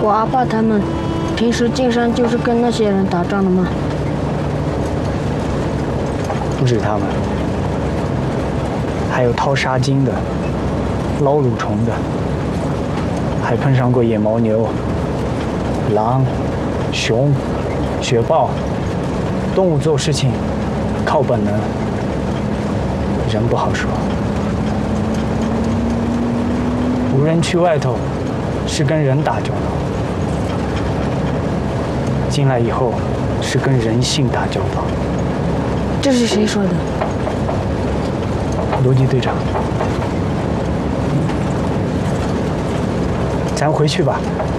我阿爸他们平时进山就是跟那些人打仗的吗？ 不止他们，还有掏沙金的、捞蠕虫的，还碰上过野牦牛、狼、熊、雪豹。动物做事情靠本能，人不好说。无人区外头是跟人打交道，进来以后是跟人性打交道。 这是谁说的？ 罗辑队长，咱回去吧。